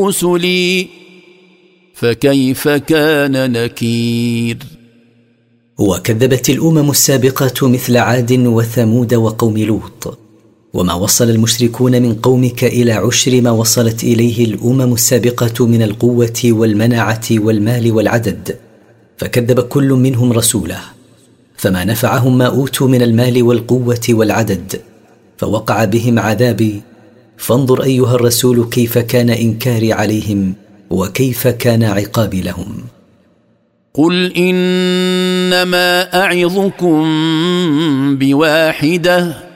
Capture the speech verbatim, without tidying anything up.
رسلي فكيف كان نكير. وكذبت الأمم السابقة مثل عاد وثمود وقوم لوط، وما وصل المشركون من قومك إلى عشر ما وصلت إليه الأمم السابقة من القوة والمنعة والمال والعدد، فكذب كل منهم رسوله، فما نفعهم ما أوتوا من المال والقوة والعدد، فوقع بهم عذابي. فانظر أيها الرسول كيف كان إنكاري عليهم وكيف كان عقابي لهم. قل إنما أعظكم بواحدة